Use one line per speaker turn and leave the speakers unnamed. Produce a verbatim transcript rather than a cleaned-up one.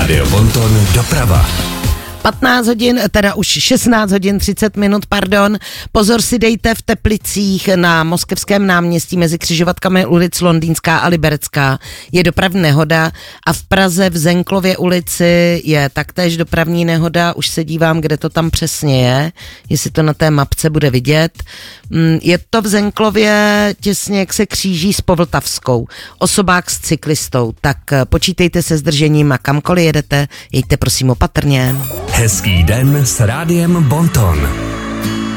Rádio Bonton doprava.
patnáct hodin, teda už šestnáct hodin třicet minut, pardon. Pozor si dejte v Teplicích na Moskevském náměstí mezi křižovatkami ulic Londýnská a Liberecká. Je dopravní nehoda a v Praze v Zenklově ulici je taktéž dopravní nehoda. Už se dívám, kde to tam přesně je, jestli to na té mapce bude vidět. Je to v Zenklově těsně, jak se kříží s Povltavskou. Osobák s cyklistou. Tak počítejte se zdržením a kamkoliv jedete, jeďte prosím opatrně.
Hezký den s Rádiem Bonton.